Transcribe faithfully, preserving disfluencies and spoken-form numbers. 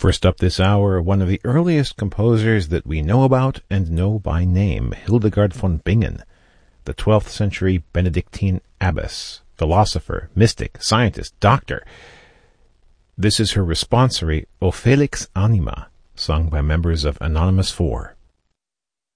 First up this hour, one of the earliest composers that we know about and know by name, Hildegard von Bingen, the twelfth century Benedictine abbess, philosopher, mystic, scientist, doctor. This is her responsory, O Felix Anima, sung by members of Anonymous Four.